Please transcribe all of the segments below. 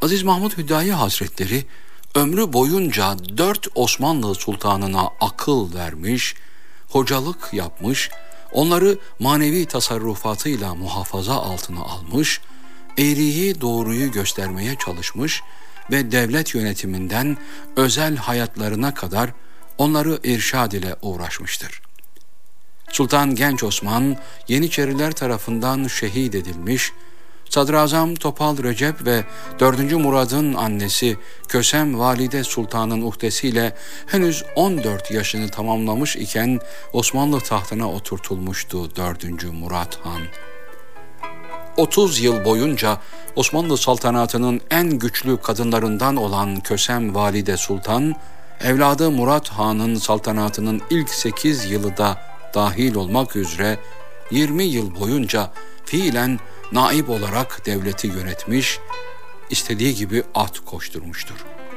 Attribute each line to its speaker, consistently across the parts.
Speaker 1: Aziz Mahmud Hüdayi Hazretleri ömrü boyunca 4 Osmanlı sultanına akıl vermiş, hocalık yapmış, onları manevi tasarrufatıyla muhafaza altına almış, eğriyi doğruyu göstermeye çalışmış ve devlet yönetiminden özel hayatlarına kadar onları irşad ile uğraşmıştır. Sultan Genç Osman Yeniçeriler tarafından şehit edilmiş, Sadrazam Topal Recep ve 4. Murad'ın annesi Kösem Valide Sultan'ın uhdesiyle henüz 14 yaşını tamamlamış iken Osmanlı tahtına oturtulmuştu 4. Murad Han. 30 yıl boyunca Osmanlı saltanatının en güçlü kadınlarından olan Kösem Valide Sultan, evladı Murat Han'ın saltanatının ilk 8 yılı da dahil olmak üzere 20 yıl boyunca fiilen naib olarak devleti yönetmiş, istediği gibi at koşturmuştur.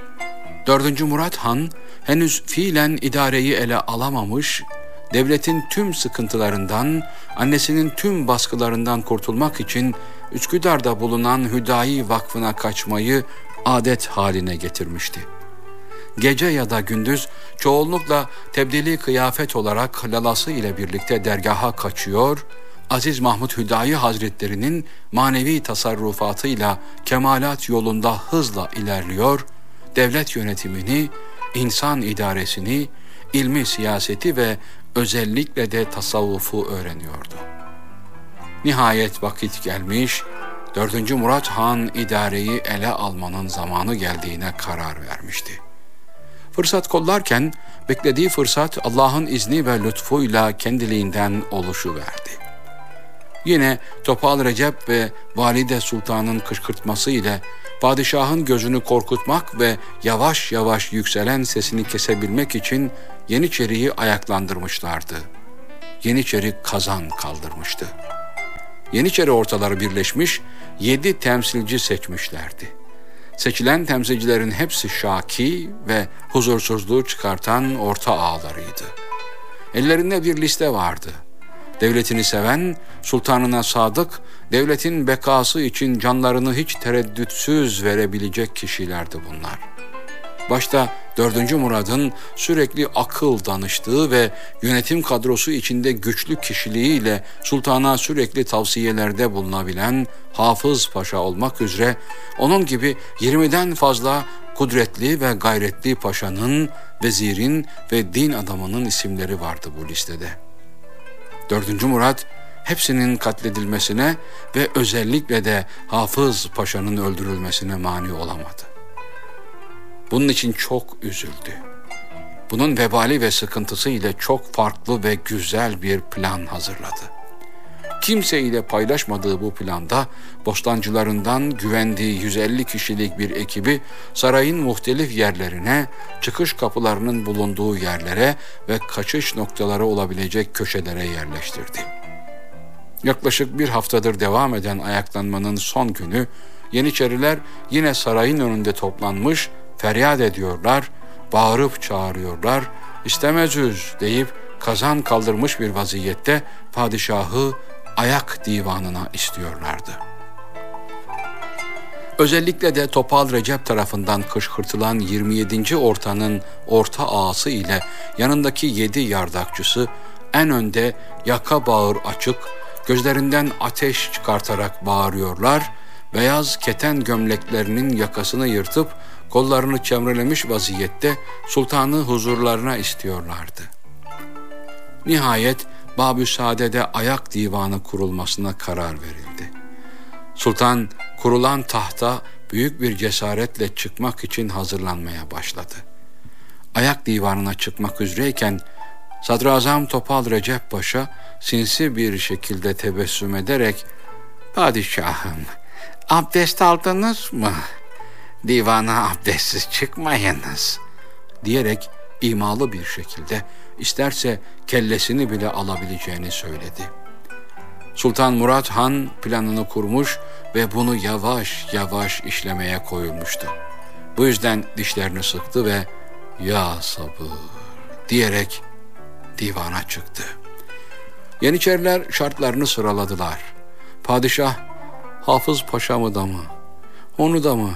Speaker 1: 4. Murat Han henüz fiilen idareyi ele alamamış, devletin tüm sıkıntılarından, annesinin tüm baskılarından kurtulmak için Üsküdar'da bulunan Hüdayi Vakfı'na kaçmayı adet haline getirmişti. Gece ya da gündüz çoğunlukla tebdili kıyafet olarak lalası ile birlikte dergaha kaçıyor, Aziz Mahmud Hüdayi Hazretleri'nin manevi tasarrufatıyla kemalat yolunda hızla ilerliyor, devlet yönetimini, insan idaresini, ilmi siyaseti ve özellikle de tasavvufu öğreniyordu. Nihayet vakit gelmiş, 4. Murat Han idareyi ele almanın zamanı geldiğine karar vermişti. Fırsat kollarken beklediği fırsat Allah'ın izni ve lütfuyla kendiliğinden oluşuverdi. Yine Topal Recep ve Valide Sultan'ın kışkırtması ile padişahın gözünü korkutmak ve yavaş yavaş yükselen sesini kesebilmek için Yeniçeri'yi ayaklandırmışlardı. Yeniçeri kazan kaldırmıştı. Yeniçeri ortaları birleşmiş 7 temsilci seçmişlerdi. Seçilen temsilcilerin hepsi şaki ve huzursuzluğu çıkartan orta ağalarıydı. Ellerinde bir liste vardı. Devletini seven, sultanına sadık, devletin bekası için canlarını hiç tereddütsüz verebilecek kişilerdi bunlar. Başta 4. Murad'ın sürekli akıl danıştığı ve yönetim kadrosu içinde güçlü kişiliğiyle sultana sürekli tavsiyelerde bulunabilen Hafız Paşa olmak üzere onun gibi 20'den fazla kudretli ve gayretli paşanın, vezirin ve din adamının isimleri vardı bu listede. 4. Murad hepsinin katledilmesine ve özellikle de Hafız Paşa'nın öldürülmesine mani olamadı. Bunun için çok üzüldü. Bunun vebali ve sıkıntısı ile çok farklı ve güzel bir plan hazırladı. Kimse ile paylaşmadığı bu planda bostancılarından güvendiği 150 kişilik bir ekibi sarayın muhtelif yerlerine, çıkış kapılarının bulunduğu yerlere ve kaçış noktaları olabilecek köşelere yerleştirdi. Yaklaşık bir haftadır devam eden ayaklanmanın son günü Yeniçeriler yine sarayın önünde toplanmış, feryat ediyorlar, bağırıp çağırıyorlar, istemezüz deyip kazan kaldırmış bir vaziyette padişahı ayak divanına istiyorlardı. Özellikle de Topal Recep tarafından kışkırtılan 27. ortanın orta ağası ile yanındaki 7 yardakçısı en önde yaka bağır açık, gözlerinden ateş çıkartarak bağırıyorlar, beyaz keten gömleklerinin yakasını yırtıp kollarını çevrelemiş vaziyette sultanı huzurlarına istiyorlardı. Nihayet Babü Saadet'e ayak divanı kurulmasına karar verildi. Sultan kurulan tahta büyük bir cesaretle çıkmak için hazırlanmaya başladı. Ayak divanına çıkmak üzereyken Sadrazam Topal Recep Paşa sinsi bir şekilde tebessüm ederek "Padişahım, abdest aldınız mı? Divana abdestsiz çıkmayınız," diyerek imalı bir şekilde isterse kellesini bile alabileceğini söyledi. Sultan Murat Han planını kurmuş ve bunu yavaş yavaş işlemeye koyulmuştu. Bu yüzden dişlerini sıktı ve "Ya sabır" diyerek divana çıktı. Yeniçeriler şartlarını sıraladılar. Padişah, Hafız Paşa'mı da mı, onu da mı,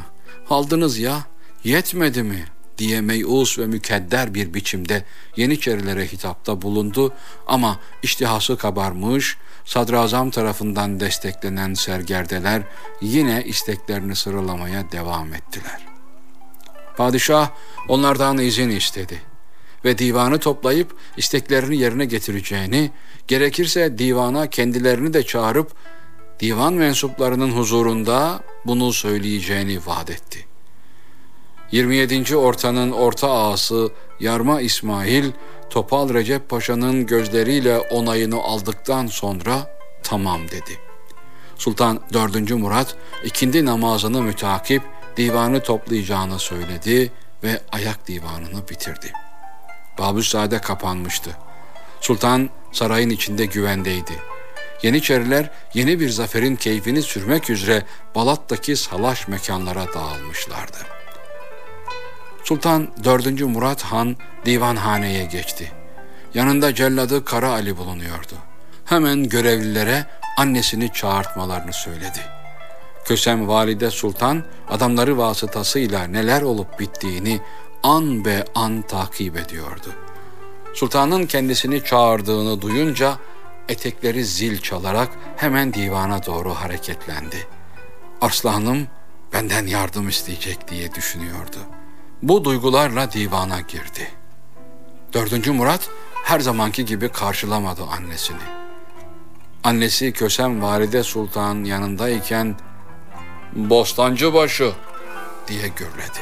Speaker 1: aldınız ya, yetmedi mi?" diye meyus ve mükedder bir biçimde Yeniçerilere hitapta bulundu ama iştihası kabarmış, sadrazam tarafından desteklenen sergerdeler yine isteklerini sıralamaya devam ettiler. Padişah onlardan izin istedi ve divanı toplayıp isteklerini yerine getireceğini, gerekirse divana kendilerini de çağırıp divan mensuplarının huzurunda bunu söyleyeceğini vaat etti. 27. Ortanın orta ağası Yarma İsmail, Topal Recep Paşa'nın gözleriyle onayını aldıktan sonra tamam dedi. Sultan 4. Murat ikindi namazını mütakip divanı toplayacağını söyledi ve ayak divanını bitirdi. Babüssade kapanmıştı. Sultan sarayın içinde güvendeydi. Yeniçeriler yeni bir zaferin keyfini sürmek üzere Balat'taki salaş mekanlara dağılmışlardı. Sultan 4. Murat Han divanhaneye geçti. Yanında celladı Kara Ali bulunuyordu. Hemen görevlilere annesini çağırtmalarını söyledi. Kösem Valide Sultan adamları vasıtasıyla neler olup bittiğini an be an takip ediyordu. Sultanın kendisini çağırdığını duyunca etekleri zil çalarak hemen divana doğru hareketlendi. Arslanım benden yardım isteyecek diye düşünüyordu. Bu duygularla divana girdi. 4. Murat her zamanki gibi karşılamadı annesini. Annesi Kösem Valide Sultan yanındayken "Bostancıbaşı" diye gürledi.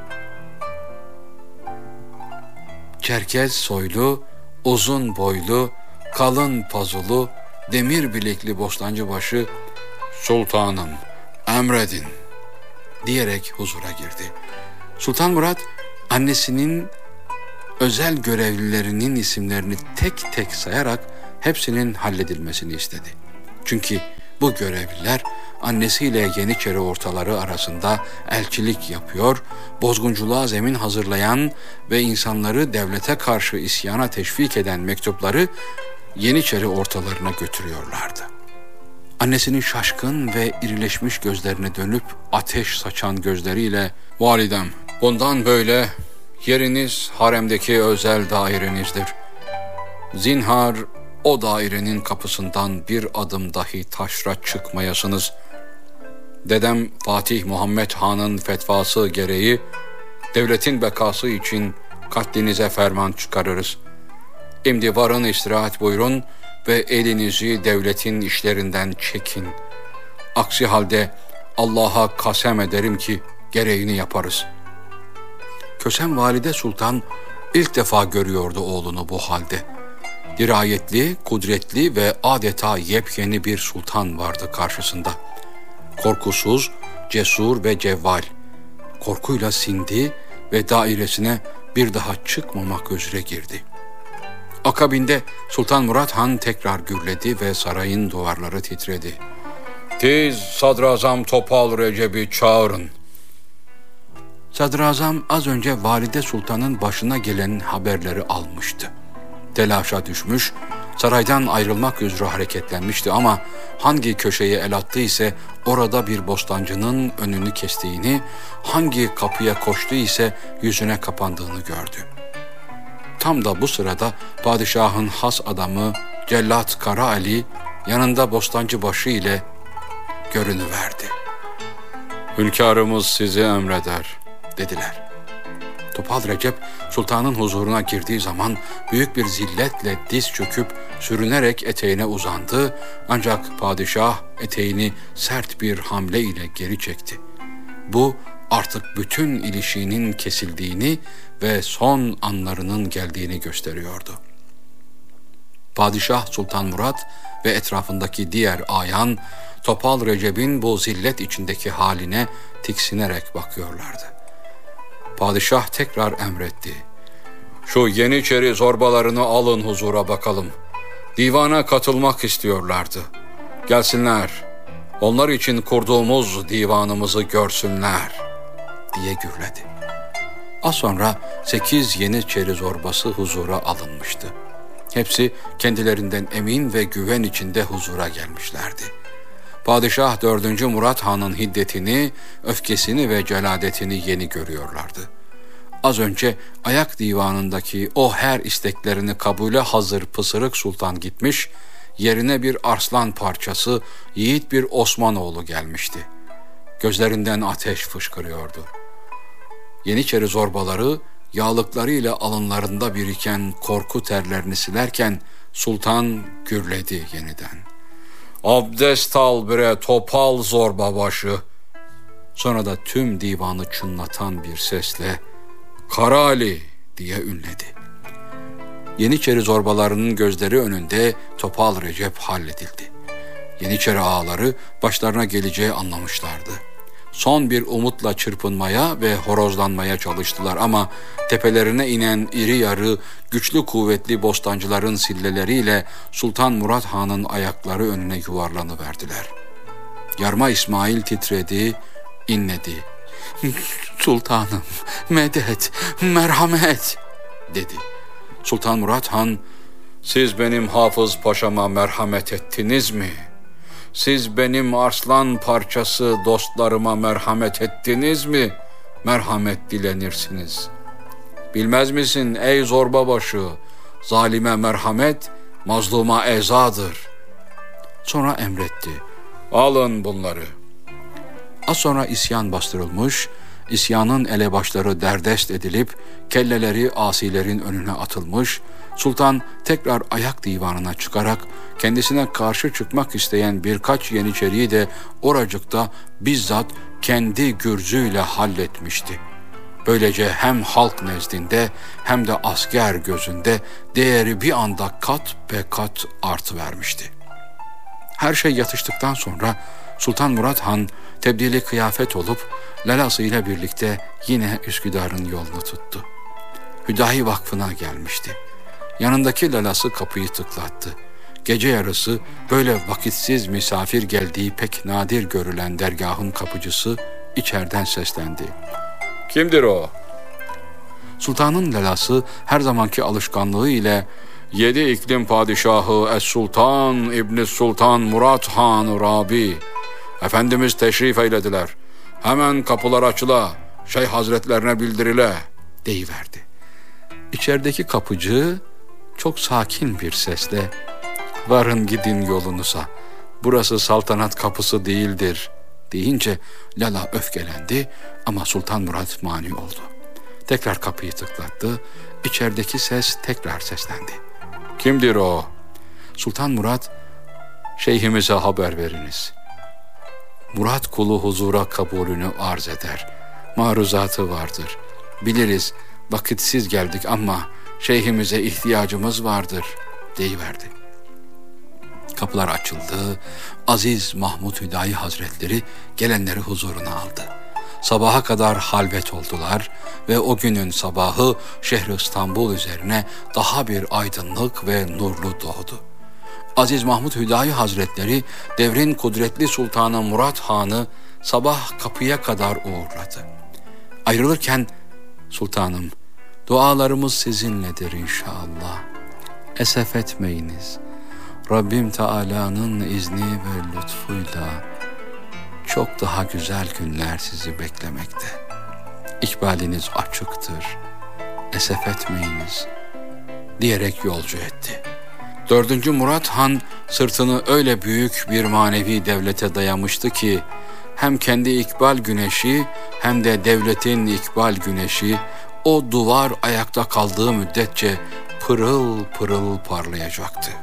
Speaker 1: Çerkez soylu, uzun boylu, kalın pazulu, demir bilekli Bostancıbaşı "Sultanım, emredin" diyerek huzura girdi. Sultan Murat annesinin özel görevlilerinin isimlerini tek tek sayarak hepsinin halledilmesini istedi. Çünkü bu görevliler annesiyle Yeniçeri ortaları arasında elçilik yapıyor, bozgunculuğa zemin hazırlayan ve insanları devlete karşı isyana teşvik eden mektupları Yeniçeri ortalarına götürüyorlardı. Annesinin şaşkın ve irileşmiş gözlerine dönüp ateş saçan gözleriyle "Validem, bundan böyle yeriniz haremdeki özel dairenizdir. Zinhar o dairenin kapısından bir adım dahi taşra çıkmayasınız. Dedem Fatih Muhammed Han'ın fetvası gereği devletin bekası için katlinize ferman çıkarırız. Şimdi varın istirahat buyurun ve elinizi devletin işlerinden çekin. Aksi halde Allah'a kasem ederim ki gereğini yaparız." Kösem Valide Sultan ilk defa görüyordu oğlunu bu halde. Dirayetli, kudretli ve adeta yepyeni bir sultan vardı karşısında. Korkusuz, cesur ve cevval. Korkuyla sindi ve dairesine bir daha çıkmamak üzere girdi. Akabinde Sultan Murat Han tekrar gürledi ve sarayın duvarları titredi. "Tiz Sadrazam Topal Recep'i çağırın." Sadrazam az önce Valide Sultan'ın başına gelen haberleri almıştı. Telaşa düşmüş, saraydan ayrılmak üzere hareketlenmişti ama hangi köşeye el attı ise orada bir bostancının önünü kestiğini, hangi kapıya koştu ise yüzüne kapandığını gördü. Tam da bu sırada padişahın has adamı Cellat Kara Ali yanında Bostancıbaşı ile görünüverdi. "Hünkârımız sizi emreder" dediler. Topal Recep sultanın huzuruna girdiği zaman büyük bir zilletle diz çöküp sürünerek eteğine uzandı, ancak padişah eteğini sert bir hamle ile geri çekti. Bu artık bütün ilişiğinin kesildiğini ve son anlarının geldiğini gösteriyordu. Padişah Sultan Murat ve etrafındaki diğer ayan Topal Recep'in bu zillet içindeki haline tiksinerek bakıyorlardı. Padişah tekrar emretti. "Şu Yeniçeri zorbalarını alın huzura bakalım. Divana katılmak istiyorlardı. Gelsinler, onlar için kurduğumuz divanımızı görsünler" diye gürledi. Az sonra 8 Yeniçeri zorbası huzura alınmıştı. Hepsi kendilerinden emin ve güven içinde huzura gelmişlerdi. Padişah 4. Murat Han'ın hiddetini, öfkesini ve celadetini yeni görüyorlardı. Az önce ayak divanındaki o her isteklerini kabule hazır pısırık sultan gitmiş, yerine bir arslan parçası yiğit bir Osmanoğlu gelmişti. Gözlerinden ateş fışkırıyordu. Yeniçeri zorbaları yağlıklarıyla alınlarında biriken korku terlerini silerken sultan gürledi yeniden. "Abdest al bre topal zorba başı." Sonra da tüm divanı çınlatan bir sesle "Kara Ali" diye ünledi. Yeniçeri zorbalarının gözleri önünde Topal Recep halledildi. Yeniçeri ağaları başlarına geleceği anlamışlardı. Son bir umutla çırpınmaya ve horozlanmaya çalıştılar ama tepelerine inen iri yarı, güçlü kuvvetli bostancıların silleleriyle Sultan Murat Han'ın ayakları önüne yuvarlanıverdiler. Yarma İsmail titredi, inledi. "Sultanım, medet, merhamet," dedi. Sultan Murat Han, "Siz benim Hafız Paşa'ma merhamet ettiniz mi? Siz benim arslan parçası dostlarıma merhamet ettiniz mi? Merhamet dilenirsiniz. Bilmez misin ey zorba başı, zalime merhamet, mazluma ezadır." Sonra emretti, "Alın bunları." Az sonra isyan bastırılmış, isyanın elebaşları derdest edilip kelleleri asilerin önüne atılmış, sultan tekrar ayak divanına çıkarak kendisine karşı çıkmak isteyen birkaç yeniçeriyi de oracıkta bizzat kendi gürzüyle halletmişti. Böylece hem halk nezdinde hem de asker gözünde değeri bir anda kat be kat artıvermişti. Her şey yatıştıktan sonra Sultan Murat Han tebdili kıyafet olup lalası ile birlikte yine Üsküdar'ın yolunu tuttu. Hüdayi Vakfı'na gelmişti. Yanındaki lalası kapıyı tıklattı. Gece yarısı böyle vakitsiz misafir geldiği pek nadir görülen dergahın kapıcısı içeriden seslendi. "Kimdir o?" Sultanın lalası her zamanki alışkanlığı ile "Yedi iklim padişahı Es-Sultan İbn Sultan Murat Han Rabi. Efendimiz teşrif eylediler. Hemen kapılar açıla, Şeyh Hazretlerine bildirile," deyiverdi. İçerideki kapıcı çok sakin bir sesle "Varın gidin yolunuza, burası saltanat kapısı değildir," deyince lala öfkelendi ama Sultan Murat mani oldu. Tekrar kapıyı tıklattı, içerideki ses tekrar seslendi. "Kimdir o?" Sultan Murat, "Şeyhimize haber veriniz. Murat kulu huzura kabulünü arz eder. Maruzatı vardır. Biliriz vakitsiz geldik ama şeyhimize ihtiyacımız vardır," deyiverdi. Kapılar açıldı. Aziz Mahmud Hüdayi Hazretleri gelenleri huzuruna aldı. Sabaha kadar halvet oldular ve o günün sabahı şehri İstanbul üzerine daha bir aydınlık ve nurlu doğdu. Aziz Mahmud Hüdayi Hazretleri devrin kudretli Sultanı Murat Han'ı sabah kapıya kadar uğurladı. Ayrılırken, "Sultanım, dualarımız sizinledir inşallah. Esef etmeyiniz. Rabbim Teala'nın izni ve lütfuyla çok daha güzel günler sizi beklemekte. İkbaliniz açıktır. Esef etmeyiniz," diyerek yolcu etti. 4. Murat Han sırtını öyle büyük bir manevi devlete dayamıştı ki hem kendi ikbal güneşi hem de devletin ikbal güneşi o duvar ayakta kaldığı müddetçe pırıl pırıl parlayacaktı.